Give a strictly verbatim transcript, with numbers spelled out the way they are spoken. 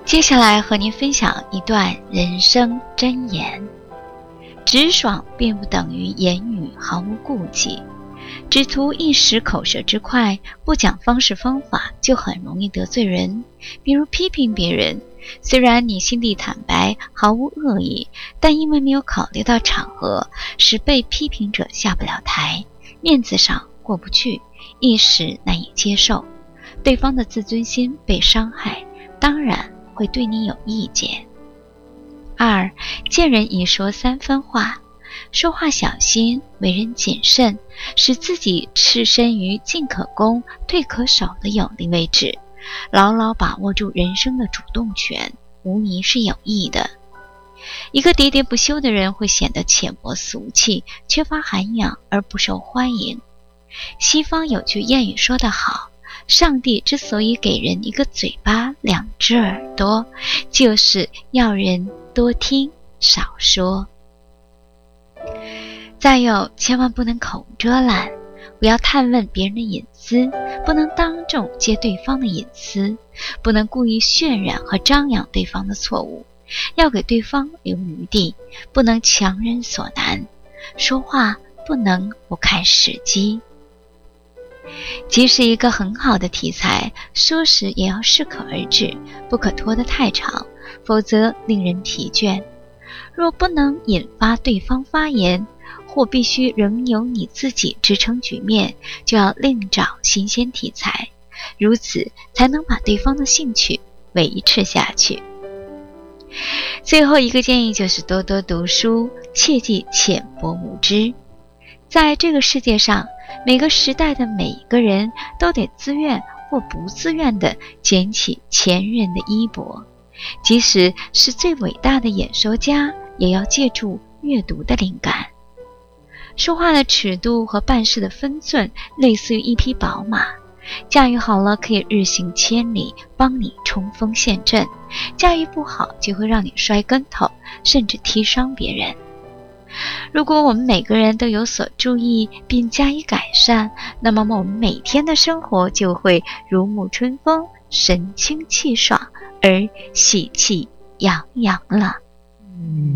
接下来和您分享一段人生箴言：直爽并不等于言语毫无顾忌，只图一时口舌之快，不讲方式方法，就很容易得罪人。比如批评别人，虽然你心地坦白，毫无恶意，但因为没有考虑到场合，使被批评者下不了台，面子上过不去，一时难以接受，对方的自尊心被伤害，当然会对你有意见。二，见人一说三分话，说话小心，为人谨慎，使自己置身于进可攻退可守的有利位置，牢牢把握住人生的主动权，无疑是有益的。一个喋喋不休的人会显得浅薄俗气，缺乏涵养而不受欢迎。西方有句谚语说得好，上帝之所以给人一个嘴巴两只耳朵，就是要人多听少说。再有，千万不能口无遮拦，不要探问别人的隐私，不能当众揭对方的隐私，不能故意渲染和张扬对方的错误，要给对方留余地，不能强人所难，说话不能不看时机。即使一个很好的题材，说时也要适可而止，不可拖得太长，否则令人疲倦。若不能引发对方发言，或必须仍由你自己支撑局面，就要另找新鲜题材，如此才能把对方的兴趣维持下去。最后一个建议就是多多读书，切忌浅薄无知。在这个世界上，每个时代的每一个人都得自愿或不自愿地捡起前人的衣钵，即使是最伟大的演说家，也要借助阅读的灵感。说话的尺度和办事的分寸类似于一匹宝马，驾驭好了可以日行千里，帮你冲锋陷阵；驾驭不好就会让你摔跟头，甚至踢伤别人。如果我们每个人都有所注意并加以改善，那么我们每天的生活就会如沐春风，神清气爽而喜气洋洋了。